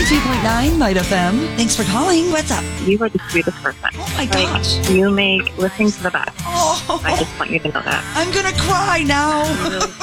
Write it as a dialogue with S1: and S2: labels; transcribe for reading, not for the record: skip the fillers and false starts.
S1: 92.9 Light FM. Thanks for calling. What's up?
S2: You are the sweetest person.
S1: Oh my gosh.
S2: You make listening to the best.
S1: Oh,
S2: I just want you to know that.
S1: I'm going to cry now.